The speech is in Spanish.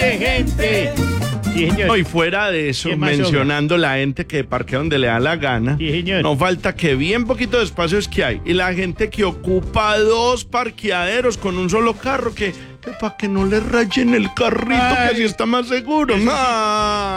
de gente. Sí, señor. No, y fuera de eso, ¿Qué más, mencionando la gente que parquea donde le da la gana, Sí, señor. no falta que bien poquito de espacios que hay y la gente que ocupa 2 parqueaderos con un solo carro que para que no le rayen el carrito, que así está más seguro.